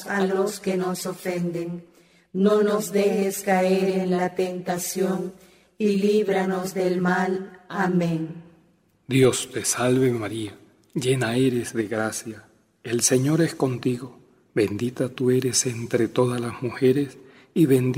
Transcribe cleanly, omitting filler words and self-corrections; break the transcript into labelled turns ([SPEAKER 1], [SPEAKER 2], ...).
[SPEAKER 1] a los que nos ofenden. No nos dejes caer en la tentación, y líbranos del mal. Amén.
[SPEAKER 2] Dios te salve María, llena eres de gracia, el Señor es contigo, bendita tú eres entre todas las mujeres, y bendito